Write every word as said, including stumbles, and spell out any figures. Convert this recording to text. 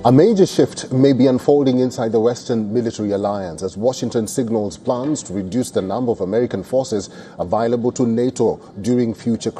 A major shift may be unfolding inside the Western military alliance as Washington signals plans to reduce the number of American forces available to NATO during future